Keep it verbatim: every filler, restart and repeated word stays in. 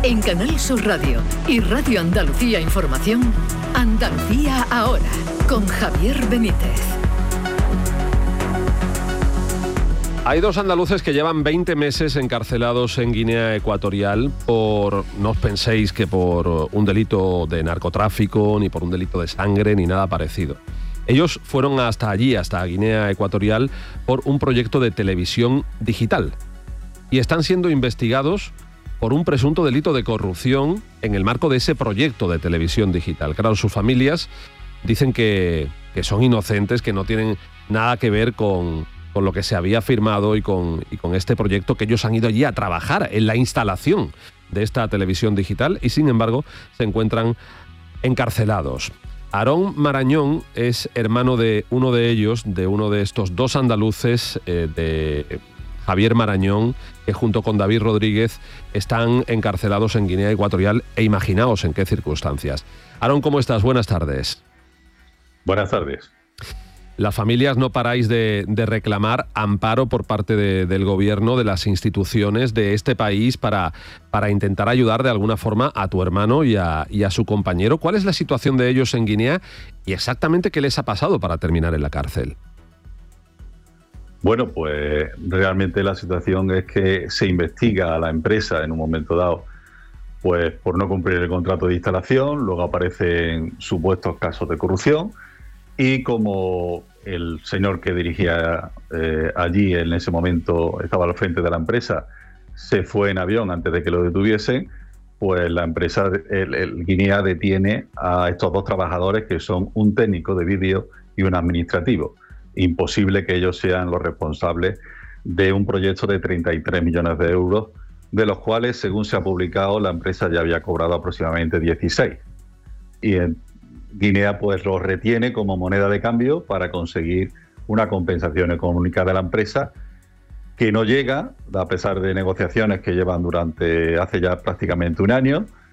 En Canal Sur Radio y Radio Andalucía Información, Andalucía Ahora, con Javier Benítez. Hay dos andaluces que llevan veinte meses encarcelados en Guinea Ecuatorial por, no os penséis que por un delito de narcotráfico, ni por un delito de sangre, ni nada parecido. Ellos fueron hasta allí, hasta Guinea Ecuatorial, por un proyecto de televisión digital. Y están siendo investigados por un presunto delito de corrupción en el marco de ese proyecto de televisión digital. Claro, sus familias dicen que, que son inocentes, que no tienen nada que ver con... con lo que se había firmado y con, y con este proyecto, que ellos han ido allí a trabajar en la instalación de esta televisión digital y, sin embargo, se encuentran encarcelados. Aarón Marañón es hermano de uno de ellos, de uno de estos dos andaluces, eh, de Javier Marañón, que junto con David Rodríguez están encarcelados en Guinea Ecuatorial, e imaginaos en qué circunstancias. Aarón, ¿cómo estás? Buenas tardes. Buenas tardes. Las familias no paráis de, de reclamar amparo por parte de, del gobierno, de las instituciones de este país para, para intentar ayudar de alguna forma a tu hermano y a, y a su compañero. ¿Cuál es la situación de ellos en Guinea y exactamente qué les ha pasado para terminar en la cárcel? Bueno, pues realmente la situación es que se investiga a la empresa en un momento dado pues por no cumplir el contrato de instalación, luego aparecen supuestos casos de corrupción. Y como el señor que dirigía eh, allí en ese momento estaba al frente de la empresa, se fue en avión antes de que lo detuviesen, pues la empresa, el, el Guinea, detiene a estos dos trabajadores que son un técnico de vídeo y un administrativo. Imposible que ellos sean los responsables de un proyecto de treinta y tres millones de euros, de los cuales, según se ha publicado, la empresa ya había cobrado aproximadamente dieciséis. Y en Guinea pues lo retiene como moneda de cambio para conseguir una compensación económica de la empresa que no llega, a pesar de negociaciones que llevan durante hace ya prácticamente un año,